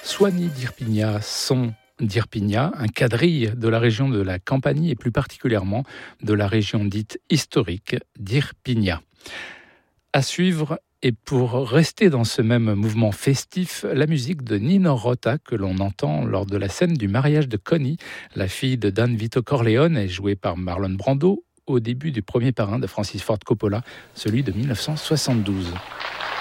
Soigny d'Irpinia, son d'Irpinia, un quadrille de la région de la Campanie et plus particulièrement de la région dite historique d'Irpinia. À suivre, et pour rester dans ce même mouvement festif, la musique de Nino Rota que l'on entend lors de la scène du mariage de Connie, la fille de Don Vito Corleone, est jouée par Marlon Brando au début du premier parrain de Francis Ford Coppola, celui de 1972.